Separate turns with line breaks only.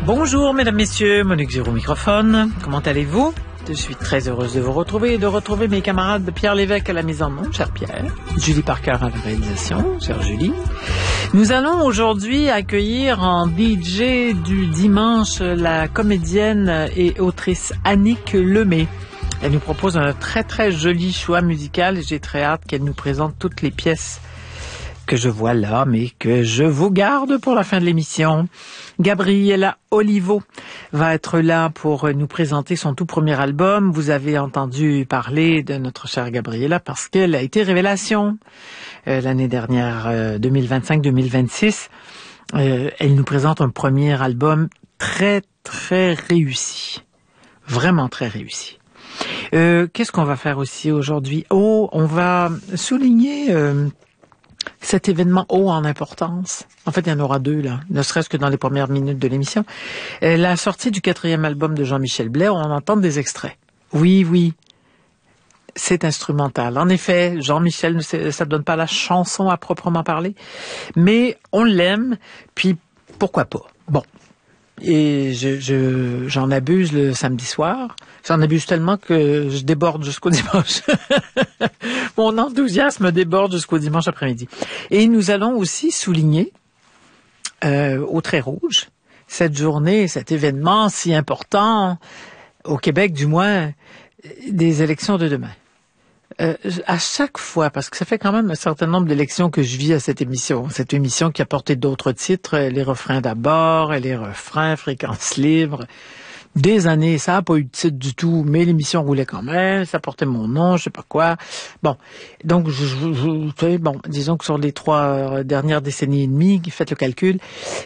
Bonjour mesdames, messieurs, Monique Giraud au microphone. Comment allez-vous? Je suis très heureuse de vous retrouver et de retrouver mes camarades Pierre Lévesque à la mise en onde, cher Pierre. Julie Parker à la réalisation, chère Julie. Nous allons aujourd'hui accueillir en DJ du dimanche la comédienne et autrice Annick Lemay. Elle nous propose un très très joli choix musical et j'ai très hâte qu'elle nous présente toutes les pièces que je vois là, mais que je vous garde pour la fin de l'émission. Gabriella Olivo va être là pour nous présenter son tout premier album. Vous avez entendu parler de notre chère Gabriella parce qu'elle a été révélation l'année dernière, 2025-2026. Elle nous présente un premier album très, très réussi. Vraiment très réussi. Qu'est-ce qu'on va faire aussi aujourd'hui? On va souligner cet événement haut en importance. En fait, il y en aura deux, là, ne serait-ce que dans les premières minutes de l'émission. La sortie du 4e album de Jean-Michel Blais, on entend des extraits. Oui, c'est instrumental. En effet, Jean-Michel, ça ne donne pas la chanson à proprement parler, mais on l'aime, puis pourquoi pas. Bon. Et j'en abuse le samedi soir. J'en abuse tellement que je déborde jusqu'au dimanche. Mon enthousiasme déborde jusqu'au dimanche après-midi. Et nous allons aussi souligner, au trait rouge, cette journée, cet événement si important, au Québec du moins, des élections de demain. À chaque fois, parce que ça fait quand même un certain nombre d'élections que je vis à cette émission qui a porté d'autres titres, les refrains d'abord, les refrains, fréquence libre, des années, ça n'a pas eu de titre du tout, mais l'émission roulait quand même, ça portait mon nom, je sais pas quoi. Bon, donc, disons que sur les 3 dernières décennies et demie, faites le calcul,